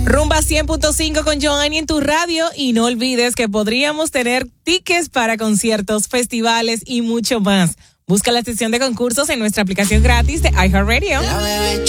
Rumba 100.5 con Joanny en tu radio y no olvides que podríamos tener tickets para conciertos, festivales y mucho más. Busca la sección de concursos en nuestra aplicación gratis de iHeartRadio.